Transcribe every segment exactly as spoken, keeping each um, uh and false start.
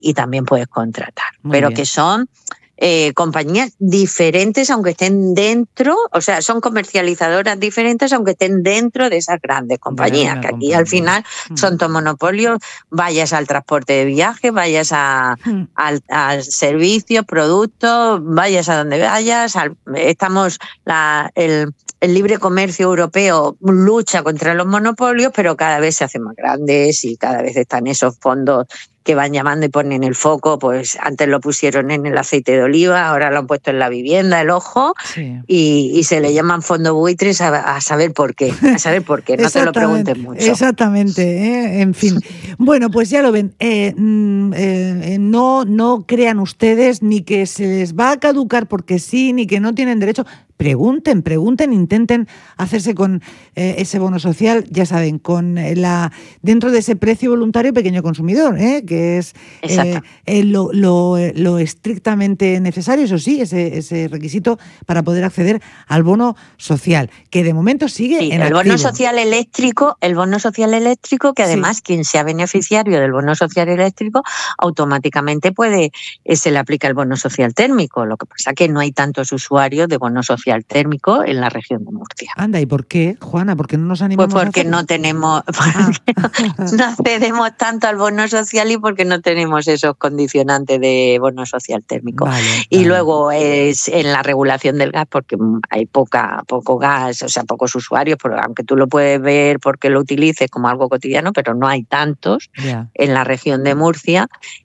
y también puedes contratar. Muy pero bien. que son eh, compañías diferentes, aunque estén dentro, o sea, son comercializadoras diferentes, aunque estén dentro de esas grandes compañías, que aquí compañía. al final Mm. son todos monopolios, vayas al transporte de viaje, vayas a, Mm. al, al servicio, productos, vayas a donde vayas, al, estamos, la, el, el libre comercio europeo lucha contra los monopolios, pero cada vez se hacen más grandes y cada vez están esos fondos que van llamando y ponen el foco, pues antes lo pusieron en el aceite de oliva, ahora lo han puesto en la vivienda, el ojo, Sí. y, y se le llaman fondo buitres a, a saber por qué, a saber por qué, no te lo preguntes mucho. Exactamente, ¿eh? En fin. Bueno, pues ya lo ven, eh, eh, no, no crean ustedes ni que se les va a caducar porque sí, ni que no tienen derecho. Pregunten, pregunten, intenten hacerse con eh, ese bono social, ya saben, con la dentro de ese precio voluntario pequeño consumidor, ¿eh? Que es eh, eh, lo, lo, lo estrictamente necesario, eso sí, ese, ese requisito para poder acceder al bono social, que de momento sigue sí, en el activo. bono social eléctrico, el bono social eléctrico, que además sí. quien sea beneficiario del bono social eléctrico automáticamente puede, eh, se le aplica el bono social térmico, lo que pasa que no hay tantos usuarios de bono social térmico en la región de Murcia. Anda, ¿y por qué, Juana? ¿Por qué no nos animamos Pues porque a hacerlo? no tenemos, porque ah. no, no accedemos tanto al bono social y porque no tenemos esos condicionantes de bono social térmico. Vale, y vale. luego es en la regulación del gas, porque hay poca, poco gas, o sea, pocos usuarios, pero aunque tú lo puedes ver porque lo utilices como algo cotidiano, pero no hay tantos yeah. en la región de Murcia.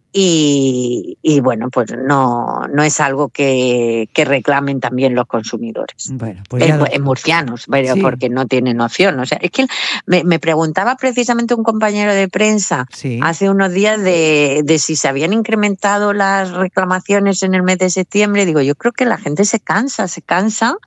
Y, y bueno, pues no, no es algo que, que reclamen también los consumidores. Bueno, pues ya en, lo... en murcianos, pero sí. porque no tienen opción. O sea, es que me, me preguntaba precisamente un compañero de prensa sí. hace unos días de, de si se habían incrementado las reclamaciones en el mes de septiembre. Digo, yo creo que la gente se cansa, se cansa.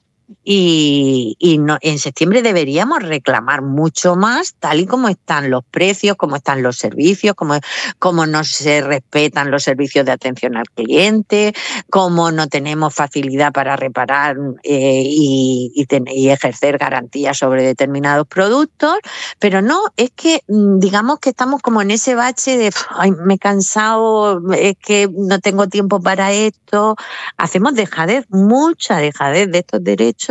Y, y no, en septiembre deberíamos reclamar mucho más, tal y como están los precios, como están los servicios, como, como no se respetan los servicios de atención al cliente, como no tenemos facilidad para reparar eh, y, y, ten, y ejercer garantías sobre determinados productos. Pero no, es que digamos que estamos como en ese bache de ay, me he cansado, es que no tengo tiempo para esto. Hacemos dejadez, mucha dejadez de estos derechos.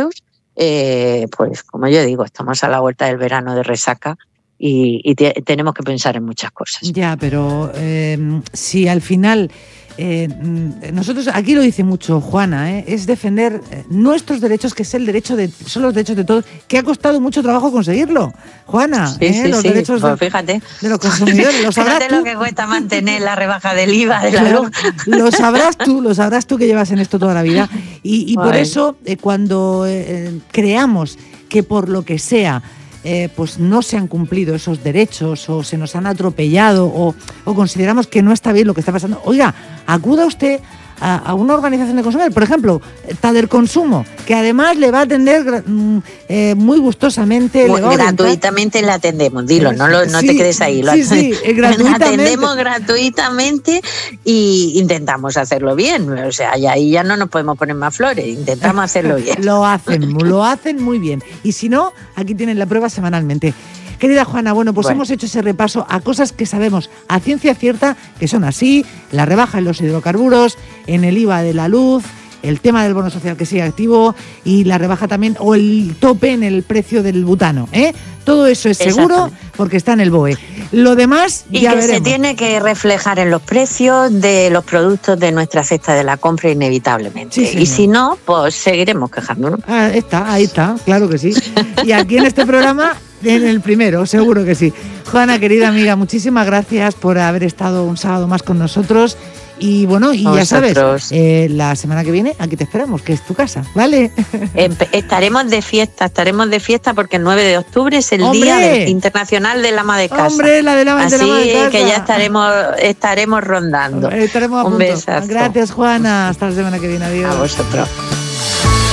Eh, pues como yo digo, estamos a la vuelta del verano de resaca y, y te, tenemos que pensar en muchas cosas. Ya, pero eh, si al final eh, nosotros, aquí lo dice mucho Juana, ¿eh? es defender nuestros derechos, que es el derecho de, son los derechos de todos, que ha costado mucho trabajo conseguirlo, Juana, sí, ¿eh? sí, los sí. derechos Pues de, fíjate. de los consumidores. Lo sabrás fíjate tú. lo que cuesta mantener la rebaja del I V A de la Claro, luz. Lo sabrás tú, lo sabrás tú que llevas en esto toda la vida. Y, y por Ay. eso, eh, cuando eh, creamos que por lo que sea, Eh, pues no se han cumplido esos derechos o se nos han atropellado o, o consideramos que no está bien lo que está pasando, oiga, acuda usted a, a una organización de consumidores, por ejemplo, Taderconsumo, que además le va a atender eh, muy gustosamente. Muy, le va gratuitamente le atendemos, dilo, no, lo, no sí, te quedes ahí. Lo sí, sí, gratuitamente. atendemos gratuitamente y intentamos hacerlo bien, o sea, y ahí ya no nos podemos poner más flores, intentamos hacerlo bien. Lo hacen, lo hacen muy bien. Y si no, aquí tienen la prueba semanalmente. Querida Juana, bueno, pues bueno. hemos hecho ese repaso a cosas que sabemos a ciencia cierta que son así, la rebaja en los hidrocarburos, en el I V A de la luz, el tema del bono social que sigue activo y la rebaja también, o el tope en el precio del butano, ¿eh? Todo eso es seguro porque está en el B O E. Lo demás y ya que veremos. Se tiene que reflejar en los precios de los productos de nuestra cesta de la compra inevitablemente. Sí, y si no, pues seguiremos quejándonos. Ah, está, ahí está, claro que sí. Y aquí en este programa, en el primero, seguro que sí. Juana, querida amiga, muchísimas gracias por haber estado un sábado más con nosotros. Y bueno, y ya sabes, eh, la semana que viene aquí te esperamos, que es tu casa, ¿vale? Estaremos de fiesta, estaremos de fiesta porque el nueve de octubre es el ¡Hombre! Día del Internacional del Ama de Casa. ¡Hombre, la del ama, Así de la ama de casa! que ya estaremos, estaremos rondando. Estaremos a Un punto. besazo. Gracias, Juana. Hasta la semana que viene. Adiós. A vosotros.